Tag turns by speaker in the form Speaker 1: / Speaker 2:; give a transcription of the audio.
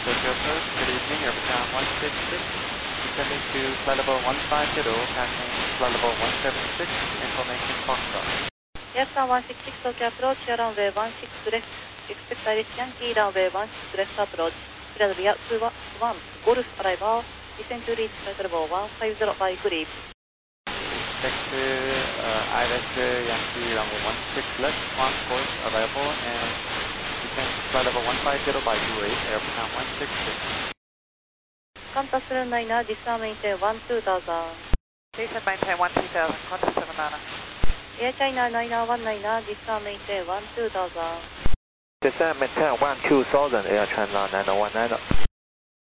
Speaker 1: Tokyo Approach, good evening, Aircraft 166, descending to flight level 150, passing flight level 176, information Foxtrot.
Speaker 2: Aircraft 166 Tokyo Approach, runway 16 left, expect Irish Yankee, runway 16 left approach, Philadelphia 21, Golf arrival, descend to reach flight level 150 by grip.
Speaker 1: Next to Irish Yankee, runway 16 left, 1 course arrival, and descend to flight level 150 by grade, Aircraft 166.
Speaker 2: Contact 79, descend maintain 12000.
Speaker 3: Descend maintain 12000, contact 79.
Speaker 2: Air China 9919, descend maintain 12000.
Speaker 4: Descend maintain 12000, Air China 9919.